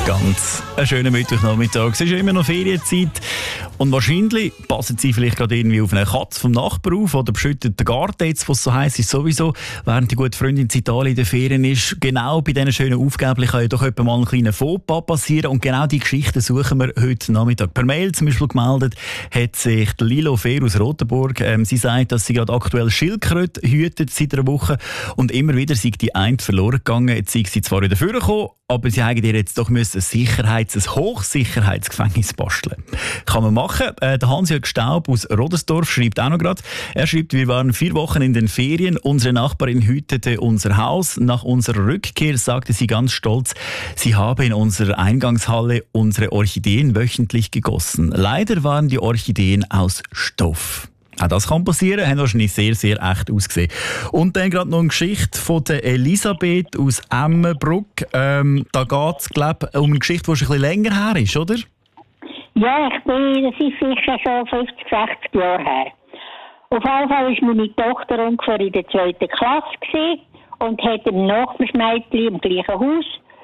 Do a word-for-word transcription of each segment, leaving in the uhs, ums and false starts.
ganz einen schönen Mittwochnachmittag. Es ist ja immer noch Ferienzeit und wahrscheinlich passen Sie vielleicht gerade irgendwie auf eine Katze vom Nachbar auf oder beschüttet den Garten jetzt, was so heisst ist sowieso, während die gute Freundin in Italien in den Ferien ist. Genau bei diesen schönen Aufgaben kann ja doch etwa mal ein kleiner Fauxpas passieren und genau die Geschichten suchen wir heute Nachmittag. Per Mail zum Beispiel gemeldet hat sich Lilo Fehr aus Rotenburg. Ähm, sie sagt, dass sie gerade aktuell Schildkröte hütet seit einer Woche und immer wieder sei die eine verloren gegangen. Jetzt sei sie zwar wieder vorgekommen, aber sie haben ihr jetzt doch müssen ein Sicherheits-, ein Hochsicherheitsgefängnis basteln. Kann man machen. Äh, der Hans-Jörg Staub aus Rodersdorf schreibt auch noch gerade. Er schreibt, wir waren vier Wochen in den Ferien. Unsere Nachbarin hütete unser Haus. Nach unserer Rückkehr sagte sie ganz stolz, sie habe in unserer Eingangshalle unsere Orchideen wöchentlich gegossen. Leider waren die Orchideen aus Stoff. Auch das kann passieren, haben wahrscheinlich sehr, sehr echt ausgesehen. Und dann gerade noch eine Geschichte von der Elisabeth aus Emmenbruck. Ähm, da geht es, glaube ich, um eine Geschichte, die schon ein bisschen länger her ist, oder? Ja, ich bin, das ist sicher schon fünfzig, sechzig Jahre her. Auf jeden Fall war meine Tochter ungefähr in der zweiten Klasse gewesen und hat ein Nachbarsmädchen im gleichen Haus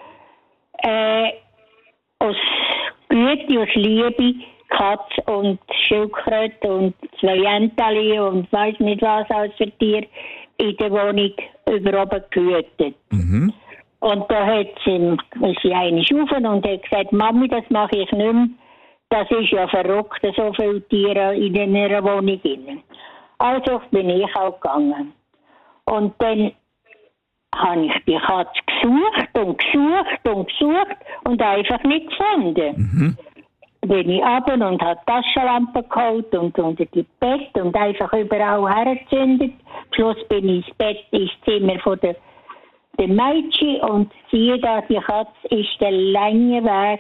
äh, aus Güte, aus Liebe Katz und Schildkröte und zwei Enteli und weiss nicht was als für Tier in der Wohnung über oben gehütet. Mhm. Und da hat sie, ist sie einmal rauf und hat gesagt, Mami, das mache ich nicht mehr. Das ist ja verrückt, so viele Tiere in einer Wohnung. Also bin ich auch gegangen. Und dann habe ich die Katze gesucht und gesucht und gesucht und einfach nicht gefunden. Mhm. Bin ich runter und habe Taschenlampe geholt und unter die Bett und einfach überall hergezündet. Am Schluss bin ich ins Bett, ins Zimmer von der, der Mädchen und siehe da, die Katze ist der lange Weg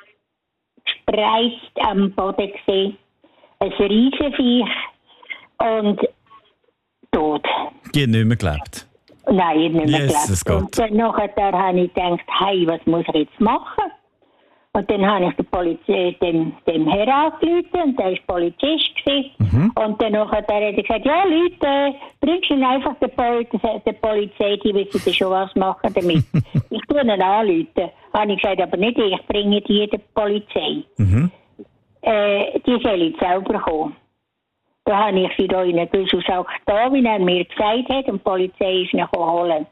gespreizt am Boden gesehen. Ein Riesenviech und tot. Die hat nicht mehr gelebt? Nein, nicht mehr Jesus gelebt. Und dann nachher habe ich gedacht, hey, was muss ich jetzt machen? Und dann habe ich den, Polizei, dem, dem Herrn angerufen und der war Polizist. Mhm. Und dann hat er gesagt, ja Leute, bringst du ihn einfach der, Pol- der Polizei, die wissen dann schon was machen damit. Ich tue ihn anrufen. Habe ich gesagt, aber nicht ich, bringe die der Polizei. Mhm. Äh, die soll jetzt selber kommen. Da habe ich sie da in einen Güsselsack da, wie er mir gesagt hat, und die Polizei ist ihn holen.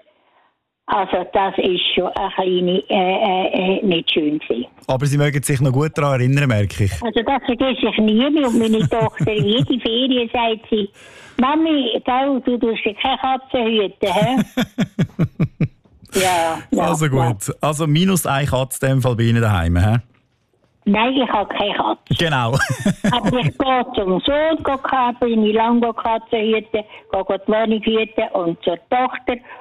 Also das ist schon eine kleine, äh, äh, nicht schön gewesen. Aber Sie mögen sich noch gut daran erinnern, merke ich. Also das vergesse ich nie mehr. Und meine Tochter, jede Ferien sagt sie, Mami, gell, du tust ja keine Katze hüten, hä? ja, ja. Also gut. Ja. Also minus eine Katze in dem Fall bei Ihnen daheim, hä? Nein, ich habe keine Katze. Genau. Aber ich gehe zum Sohn, bin ich lange Katzen hüten, gehe die Wohnung hüten und zur Tochter.